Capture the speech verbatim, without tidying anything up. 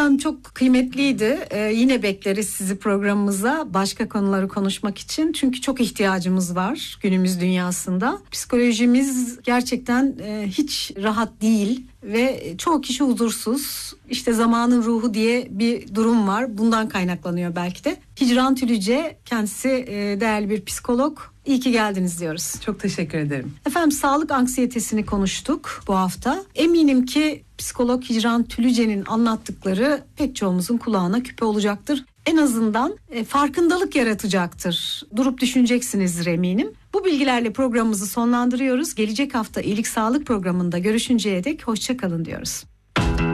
Efendim çok kıymetliydi. Ee, yine bekleriz sizi programımıza başka konuları konuşmak için. Çünkü çok ihtiyacımız var günümüz dünyasında. Psikolojimiz gerçekten e, hiç rahat değil ve çoğu kişi huzursuz. İşte zamanın ruhu diye bir durum var. Bundan kaynaklanıyor belki de. Hicran Tülüce, kendisi e, değerli bir psikolog. İyi ki geldiniz diyoruz. Çok teşekkür ederim. Efendim sağlık anksiyetesini konuştuk bu hafta. Eminim ki psikolog Hicran Tülüce'nin anlattıkları pek çoğumuzun kulağına küpe olacaktır. En azından e, farkındalık yaratacaktır. Durup düşüneceksinizdir eminim. Bu bilgilerle programımızı sonlandırıyoruz. Gelecek hafta iyilik sağlık programında görüşünceye dek hoşça kalın diyoruz.